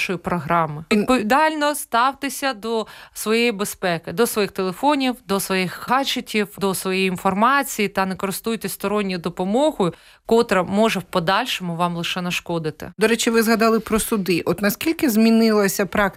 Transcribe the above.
вашої програми. Відповідально ставтеся до своєї безпеки, до своїх телефонів, до своїх гаджетів, до своєї інформації та не користуйтесь сторонньою допомогою, котра може в подальшому вам лише нашкодити. До речі, ви згадали про суди. От наскільки змінилася практика